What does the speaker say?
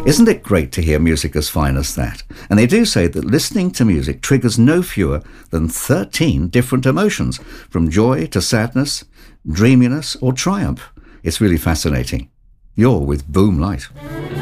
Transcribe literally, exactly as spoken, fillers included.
Isn't it great to hear music as fine as that? And they do say that listening to music triggers no fewer than thirteen different emotions, from joy to sadness, dreaminess or triumph. It's really fascinating. You're with Boom Light.